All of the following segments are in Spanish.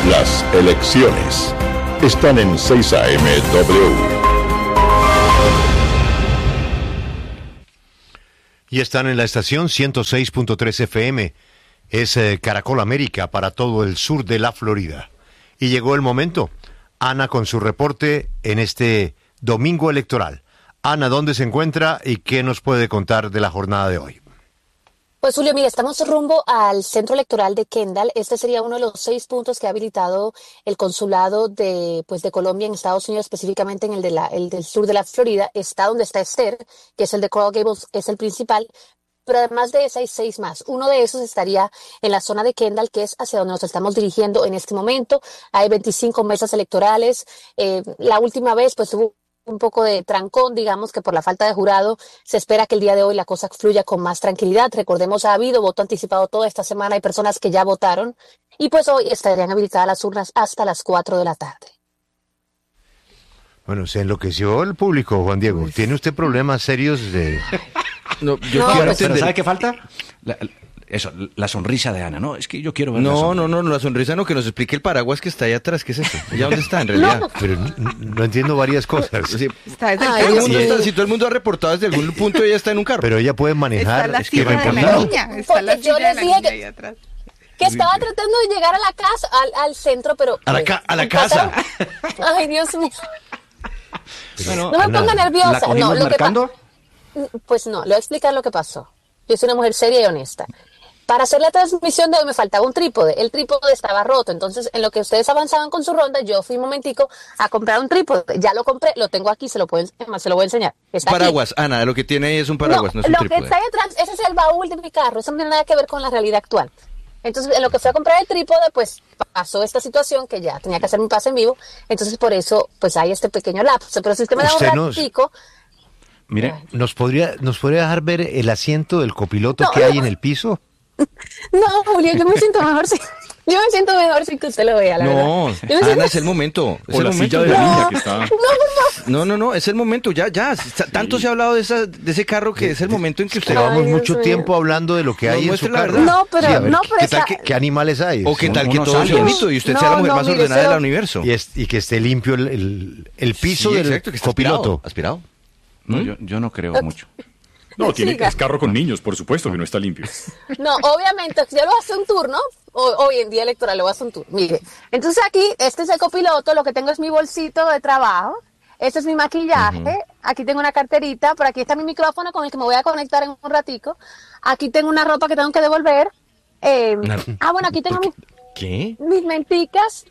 Las elecciones están en 6 AM.W. Y están en la estación 106.3 FM. Es Caracol América para todo el sur de la Florida. Y llegó el momento. Ana con su reporte en este domingo electoral. Ana, ¿dónde se encuentra y qué nos puede contar de la jornada de hoy? Pues Julio, mira, estamos rumbo al centro electoral de Kendall. Este sería uno de los 6 puntos que ha habilitado el consulado de Colombia en Estados Unidos, específicamente en el del sur de la Florida. Está donde está Esther, que es el de Coral Gables, es el principal. Pero además de ese hay 6 más. Uno de esos estaría en la zona de Kendall, que es hacia donde nos estamos dirigiendo en este momento. Hay 25 mesas electorales. La última vez, pues hubo un poco de trancón, digamos que por la falta de jurado. Se espera que el día de hoy la cosa fluya con más tranquilidad. Recordemos, ha habido voto anticipado toda esta semana. Hay personas que ya votaron. Y pues hoy estarían habilitadas las urnas hasta las 4 de la tarde. Bueno, se enloqueció el público, Juan Diego. ¿Tiene usted problemas serios de...? No, yo quiero entender. ¿Sabe qué falta? La sonrisa de Ana, ¿no? Es que yo quiero ver No, la sonrisa no, que nos explique el paraguas que está allá atrás. ¿Qué es eso? ¿Ya dónde está en realidad? No. Pero no entiendo varias cosas. Sí. Si todo el mundo ha reportado desde algún punto, ella está en un carro. Pero ella puede manejar. Está la silla de la niña. Porque yo les dije que estaba tratando de llegar a la casa, al centro, pero... A la casa. Ay, Dios mío. Bueno, no me ponga nerviosa. ¿La cogimos marcando? Pues no, le voy a explicar lo que pasó. Yo soy una mujer seria y honesta. Para hacer la transmisión de hoy me faltaba un trípode. El trípode estaba roto. Entonces, en lo que ustedes avanzaban con su ronda, yo fui un momentico a comprar un trípode. Ya lo compré, lo tengo aquí, se lo voy a enseñar. Está paraguas, aquí. Ana, lo que tiene ahí es un paraguas, no es un trípode. Lo que está ahí atrás, ese es el baúl de mi carro. Eso no tiene nada que ver con la realidad actual. Entonces, en lo que fui a comprar el trípode, pues pasó esta situación que ya tenía que hacer mi pase en vivo. Entonces, por eso, pues hay este pequeño lapso. Pero si usted me da un ratico... Mire, ¿nos podría dejar ver el asiento del copiloto que hay en el piso? No, Julio, yo me siento mejor sin que usted lo vea, la verdad. Ana, es el momento. Es el momento de la niña que está... No, es el momento, ya. Tanto se ha hablado de ese carro que es el momento en que usted... Llevamos mucho tiempo hablando de lo que hay en su carro. No, pero... ¿Qué animales hay? O qué tal que todo sea bonito y usted sea la mujer más ordenada del universo. Y que esté limpio el piso del copiloto. ¿Aspirado? No, yo no creo mucho. No, es carro con niños, por supuesto que no está limpio. No, obviamente, yo le voy a hacer un tour, ¿no? Hoy en día electoral le voy a hacer un tour. Mire, entonces aquí, este es el copiloto, lo que tengo es mi bolsito de trabajo, este es mi maquillaje, aquí tengo una carterita, por aquí está mi micrófono con el que me voy a conectar en un ratico, aquí tengo una ropa que tengo que devolver, bueno, aquí tengo mis menticas,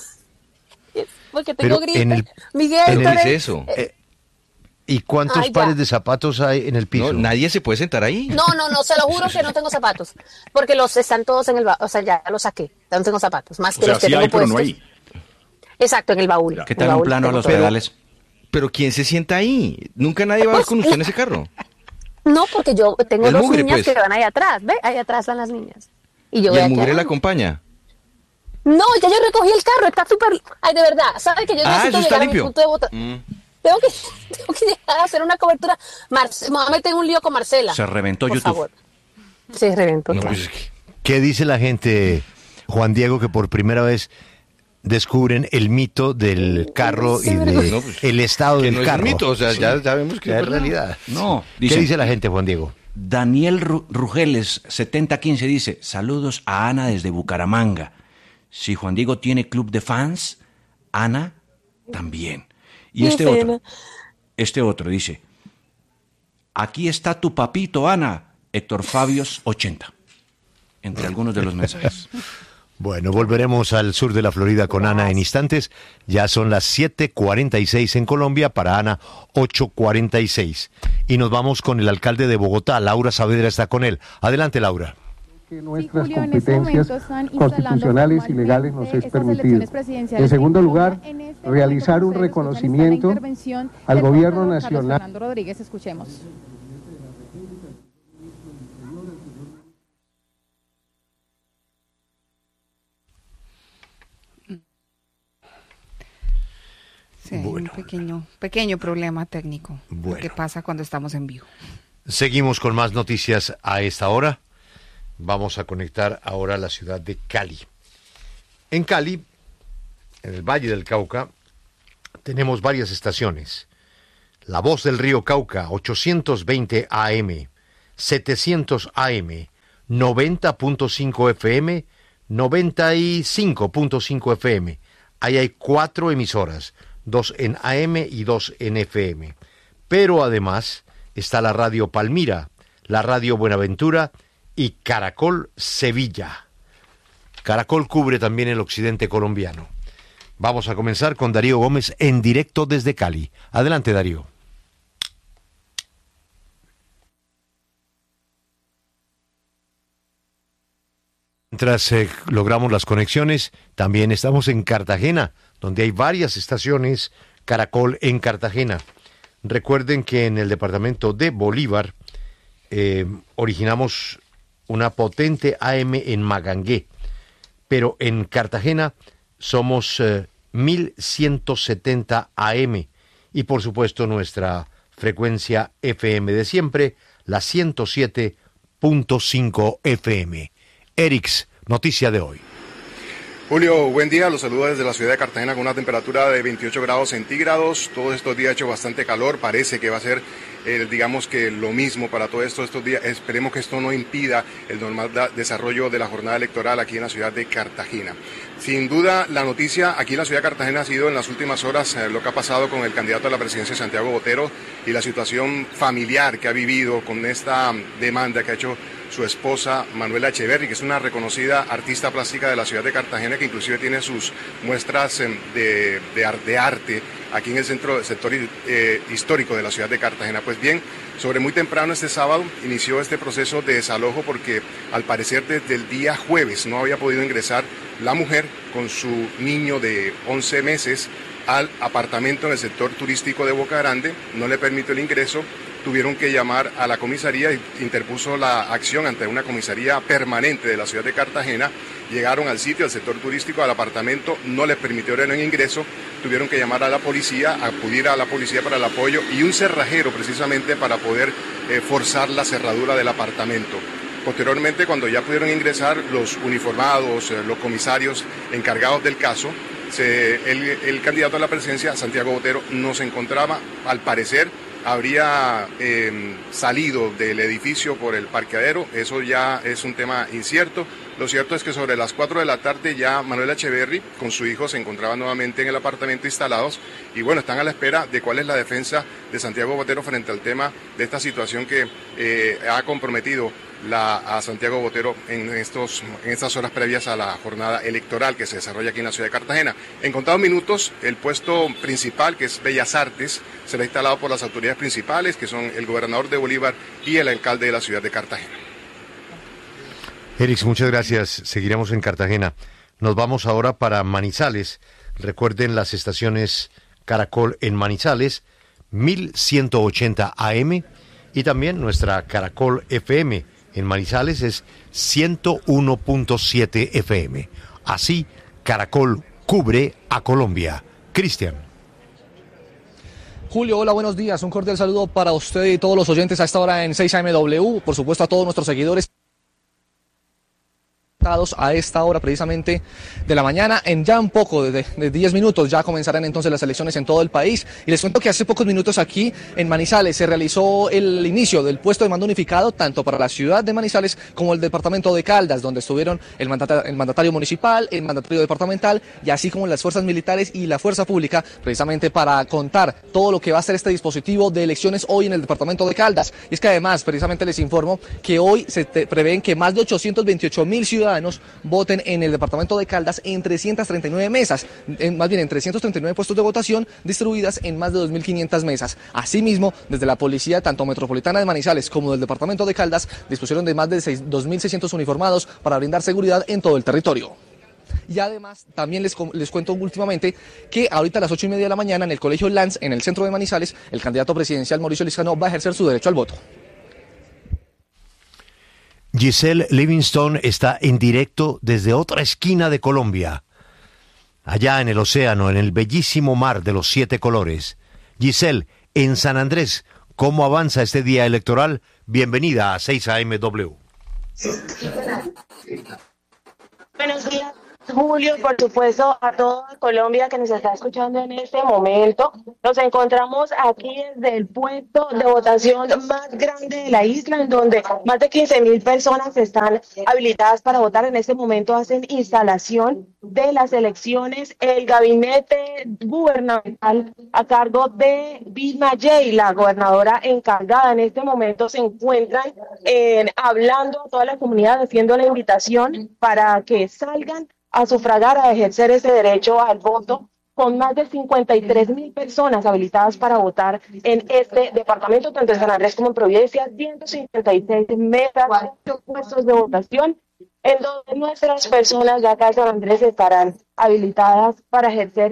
porque tengo gripe. Miguel, ¿qué es eso? ¿Y cuántos pares de zapatos hay en el piso? No, nadie se puede sentar ahí. No, se lo juro que no tengo zapatos. Porque están todos en el baúl. O sea, ya los saqué. Ya no tengo zapatos. Más que los que tengo puestos. No hay. Exacto, en el baúl. ¿Qué tal un plano a los pedales? Pero ¿quién se sienta ahí? Nunca nadie va con usted en ese carro. No, porque yo tengo dos niñas que van ahí atrás. ¿Ve? Ahí atrás van las niñas. ¿Y el mugre la acompaña? No, ya yo recogí el carro. Está súper... Ay, de verdad. ¿Sabes que yo necesito llegar a mi punto de votación? Tengo que llegar a hacer una cobertura. Me voy a meter en un lío con Marcela. Se reventó por YouTube. Favor. Se reventó. ¿Qué dice la gente, Juan Diego, que por primera vez descubren el mito del carro y el estado del carro? Es mito, o sea, ya sabemos que es realidad. No. ¿Qué dice la gente, Juan Diego? Daniel Rugeles, 7015, dice: saludos a Ana desde Bucaramanga. Si Juan Diego tiene club de fans, Ana también. Y este otro dice: aquí está tu papito, Ana, Héctor Fabios 80, entre algunos de los mensajes. Bueno, volveremos al sur de la Florida con Ana en instantes. Ya son las 7:46 en Colombia, para Ana 8:46. Y nos vamos con el alcalde de Bogotá, Laura Saavedra está con él. Adelante, Laura. Que nuestras competencias constitucionales y legales nos es permitido. En segundo lugar, realizar un reconocimiento al gobierno nacional. Fernando Rodríguez, escuchemos. Sí, bueno, un pequeño problema técnico. Bueno. ¿Qué pasa cuando estamos en vivo? Seguimos con más noticias a esta hora. Vamos a conectar ahora a la ciudad de Cali. En Cali en el Valle del Cauca, tenemos varias estaciones. La Voz del Río Cauca, 820 AM, 700 AM, 90.5 FM, 95.5 FM. Ahí hay 4 emisoras, 2 en AM y 2 en FM. Pero además está la Radio Palmira, la Radio Buenaventura y Caracol Sevilla. Caracol cubre también el occidente colombiano. Vamos a comenzar con Darío Gómez en directo desde Cali. Adelante, Darío. Mientras logramos las conexiones, también estamos en Cartagena, donde hay varias estaciones Caracol en Cartagena. Recuerden que en el departamento de Bolívar originamos una potente AM en Magangué, pero en Cartagena somos 1170 AM y por supuesto nuestra frecuencia FM de siempre, la 107.5 FM. Erix, noticia de hoy. Julio, buen día, los saludo desde la ciudad de Cartagena con una temperatura de 28 grados centígrados. Todos estos días ha hecho bastante calor, parece que va a ser, digamos que lo mismo para todos estos días. Esperemos que esto no impida el normal desarrollo de la jornada electoral aquí en la ciudad de Cartagena. Sin duda, la noticia aquí en la ciudad de Cartagena ha sido en las últimas horas lo que ha pasado con el candidato a la presidencia, Santiago Botero, y la situación familiar que ha vivido con esta demanda que ha hecho su esposa Manuela Echeverri, que es una reconocida artista plástica de la ciudad de Cartagena, que inclusive tiene sus muestras de arte aquí en el sector histórico de la ciudad de Cartagena. Pues bien, sobre muy temprano este sábado inició este proceso de desalojo porque al parecer desde el día jueves no había podido ingresar la mujer con su niño de 11 meses al apartamento en el sector turístico de Boca Grande, no le permitió el ingreso. Tuvieron que llamar a la comisaría y interpuso la acción ante una comisaría permanente de la ciudad de Cartagena. Llegaron al sitio, al sector turístico, al apartamento, no les permitieron el ingreso, tuvieron que llamar a la policía, acudir a la policía para el apoyo y un cerrajero precisamente para poder forzar la cerradura del apartamento. Posteriormente, cuando ya pudieron ingresar los uniformados, los comisarios encargados del caso, el candidato a la presidencia, Santiago Botero, no se encontraba, al parecer habría salido del edificio por el parqueadero. Eso ya es un tema incierto. Lo cierto es que sobre las 4 de la tarde ya Manuela Echeverri con su hijo se encontraban nuevamente en el apartamento instalados y bueno, están a la espera de cuál es la defensa de Santiago Botero frente al tema de esta situación que ha comprometido a Santiago Botero en estas horas previas a la jornada electoral que se desarrolla aquí en la ciudad de Cartagena. En contados minutos, el puesto principal, que es Bellas Artes, será instalado por las autoridades principales, que son el gobernador de Bolívar y el alcalde de la ciudad de Cartagena. Erix, muchas gracias. Seguiremos en Cartagena. Nos vamos ahora para Manizales. Recuerden las estaciones Caracol en Manizales, 1180 AM, y también nuestra Caracol FM en Manizales es 101.7 FM. Así, Caracol cubre a Colombia. Cristian. Julio, hola, buenos días. Un cordial saludo para usted y todos los oyentes a esta hora en 6AMW. Por supuesto, a todos nuestros seguidores a esta hora precisamente de la mañana. En ya un poco de 10 minutos ya comenzarán entonces las elecciones en todo el país y les cuento que hace pocos minutos aquí en Manizales se realizó el inicio del puesto de mando unificado tanto para la ciudad de Manizales como el departamento de Caldas, donde estuvieron el mandatario municipal, el mandatario departamental y así como las fuerzas militares y la fuerza pública precisamente para contar todo lo que va a ser este dispositivo de elecciones hoy en el departamento de Caldas. Y es que además precisamente les informo que hoy se prevén que más de 828.000 ciudadanos voten en el departamento de Caldas en 339 mesas, más bien en 339 puestos de votación distribuidas en más de 2.500 mesas. Asimismo, desde la policía, tanto metropolitana de Manizales como del departamento de Caldas, dispusieron de más de 2.600 uniformados para brindar seguridad en todo el territorio. Y además, también les cuento últimamente que ahorita a las 8:30 de la mañana en el Colegio Lanz, en el centro de Manizales, el candidato presidencial Mauricio Liscano va a ejercer su derecho al voto. Giselle Livingstone está en directo desde otra esquina de Colombia, allá en el océano, en el bellísimo mar de los 7 colores. Giselle, en San Andrés, ¿cómo avanza este día electoral? Bienvenida a 6AMW. Buenos días, Julio, y por supuesto a toda Colombia que nos está escuchando en este momento. Nos encontramos aquí desde el puesto de votación más grande de la isla, en donde más de 15.000 personas están habilitadas para votar. En este momento hacen instalación de las elecciones. El gabinete gubernamental a cargo de Vilma Yey, la gobernadora encargada, en este momento se encuentran hablando a toda la comunidad, haciendo la invitación para que salgan a sufragar, a ejercer ese derecho al voto, con más de 53.000 personas habilitadas para votar en este departamento, tanto en San Andrés como en Providencia, 156 mesas, puestos de votación, en donde nuestras personas de acá de San Andrés estarán habilitadas para ejercer